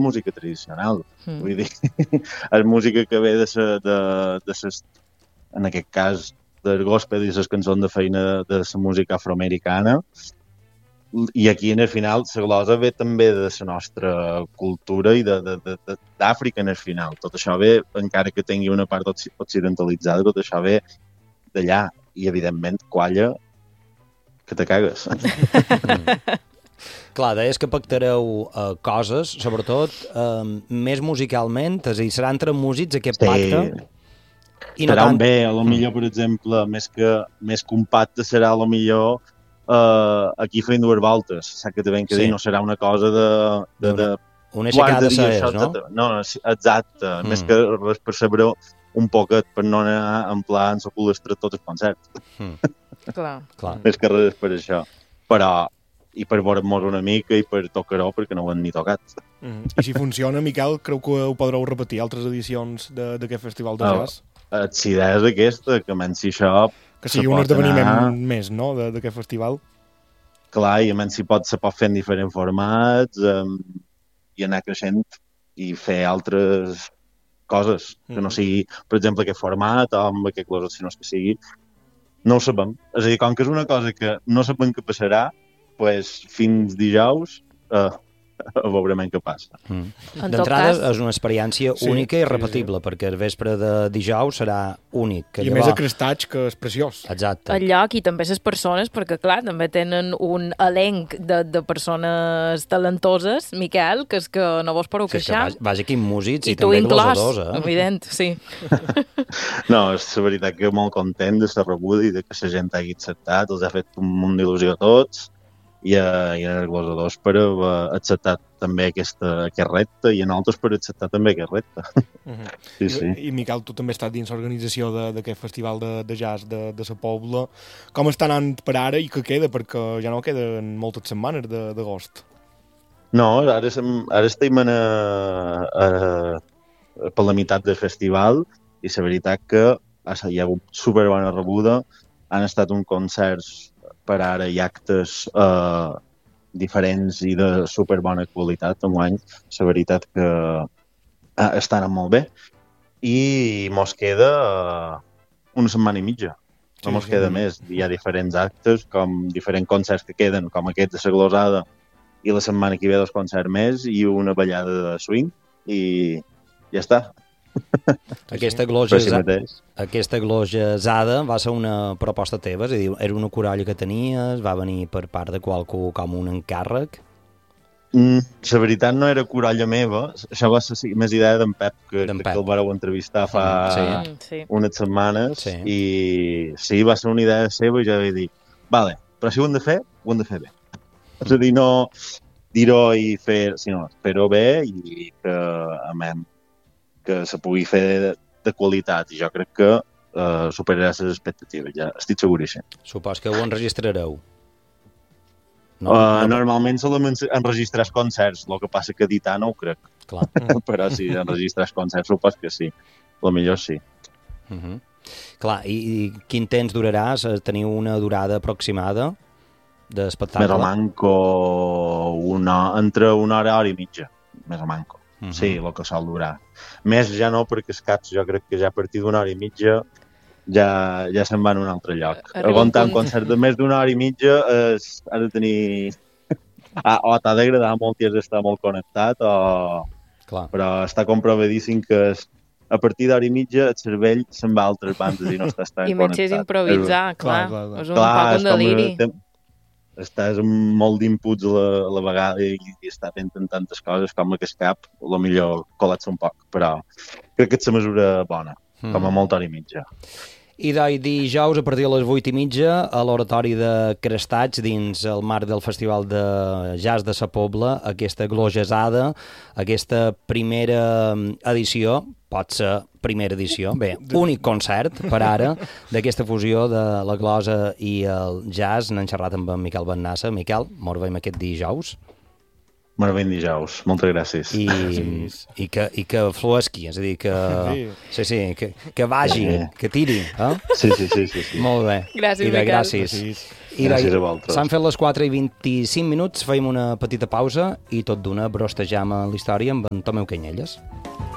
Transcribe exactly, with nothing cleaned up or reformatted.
és música tradicional. Mm. Vull dir, és música que ve de sa, de, de ses, en aquest cas, del gospel i les cançons de feina de la música afroamericana. I aquí, en el final, la glosa ve també de la nostra cultura i d'Àfrica, en el final. Tot això ve, encara que tingui una part occidentalitzada, tot això ve d'allà. I, evidentment, qualla que te cagues. Clar, deies que pactareu uh, coses, sobretot uh, més musicalment, és a dir, serà entre músics aquest sí. pacte? I serà no tant... un bé, a lo millor, per exemple, més que, més que un pacte serà a lo millor uh, aquí fent dues voltes, saps que també que sí. dir, no serà una cosa de... de, de una aixecada de saers, no? No, exacte, mm. més que res per saber un poquet, per no anar en plan en la culestra tots els concerts. Mm. Clar. Clar. Més que res per això. Però i per veure'm una mica i per tocar-ho perquè no ho han ni tocat. Mm. I si funciona, Miquel, creu que ho podreu repetir altres edicions d'aquest festival de jazz? La idea és aquesta, que menys si això... Que sigui un esdeveniment anar... més, no?, d'aquest festival. Clar, i a menys si pot, se pot fer en diferents formats um, i anar creixent i fer altres coses, mm. que no sigui, per exemple, aquest format o amb aquest closet, sinó que sigui... No ho sabem. És a dir, com que és una cosa que no sabem què passarà, pues, fins dijous uh, veurem què passa. Mm. D'entrada cas... és una experiència sí, única i repetible, sí, sí. perquè el vespre de dijous serà únic. Que I a més a Crestatx, que és preciós. Exacte. El lloc i també les persones, perquè clar, també tenen un elenc de, de persones talentoses, Miquel, que és que no vos podeu queixar. Sí, vaja, quin músics i, i també glosadors, eh? Evident, sí. No, és la veritat que molt content de ser rebuda i de que la gent hagi acceptat, els ha fet un munt d'il·lusió a tots, i, a, i als glosadors per haver acceptat també aquesta, aquest repte i en altres per acceptar també aquest repte. Uh-huh. Sí, sí. I, I, Miquel, tu també estàs dins l'organització d'aquest festival de, de jazz de, de la Pobla. Com està anant per ara i què queda? Perquè ja no queden moltes setmanes d'agost. No, ara, sem, ara estem en a, a, per la meitat del festival i la veritat que hi ha hagut superbona rebuda. Han estat uns concerts per ara i actes eh, diferents i de superbona qualitat enguany. La veritat que eh, estan molt bé. I mos queda eh, una setmana i mitja. No sí, mos sí, queda sí. més. Hi ha diferents actes, com diferents concerts que queden, com aquest de la glosada, i la setmana que ve dos concerts més i una ballada de swing, i ja està. Aquesta glosada, aquesta glosada va ser una proposta teva, és a dir, era una coralla que tenies, va venir per part de qualcú com un encàrrec? Mm, la veritat no era coralla meva, això va ser més idea d'en Pep, que, Pep. que el vareu entrevistar fa sí. Sí. unes setmanes, sí. i sí, va ser una idea seva i ja vaig dir, vale, però si ho hem de fer, ho hem de fer bé. És a dir, no dir-ho i fer, sinó fer-ho bé i que, amem, que se pugui fer de, de qualitat, i jo crec que uh, superarà les expectatives, ja estic seguríssim. Supos que ho enregistrareu. No, uh, no, normalment solament enregistrar concerts, el que passa que editar no ho crec. Clar. Però si enregistrar concerts, supos que sí. El millor sí. Uh -huh. Clar, i, i quin temps duraràs? Teniu una durada aproximada d'espectacle? Més o manco una, entre una hora, hora i mitja. Més o manco. Uh-huh. Sí, el que sol durar. Més ja no, perquè els caps jo crec que ja a partir d'una hora i mitja ja, ja se'n van a un altre lloc. Aguantar un concert de més d'una hora i mitja es, ha de tenir... Ah, o t'ha d'agradar molt i has d'estar molt connectat, o... Clar. Però està comprovadíssim que es, a partir d'hora i mitja el cervell se'n va a altres bandes i no està tan I connectat. I menys és improvisar, clar. clar, clar, clar. És un clar, poc un deliri. Com, estàs amb molt d'inputs a la, a la vegada i, i estàs fent tantes coses com aquest cap, a lo millor col·lapsa un poc, però crec que és la mesura bona, mm. com a molta hora i mitja. I d'ahir dijous, a partir de les vuit i mitja, a l'oratori de Crestatx, dins el marc del Festival de Jazz de sa Pobla, aquesta glosesada, aquesta primera edició, pot ser primera edició, bé, únic concert per ara, d'aquesta fusió de la glosa i el jazz. N'hem xerrat amb en Miquel Bennassa. Miquel, mos veiem aquest dijous. Meravell dijous. Moltes gràcies. I, i, que, i que fluesqui, és a dir, que, sí, sí, que, que vagi, sí. que tiri. Eh? Sí, sí, sí, sí, sí. Molt bé. Gràcies, I bé, Miquel. gràcies. Gràcies. I gràcies a vosaltres. S'han fet les quatre i vint-i-cinc minuts, feim una petita pausa i tot d'una brostejam a la història amb en Tomeu Canyelles.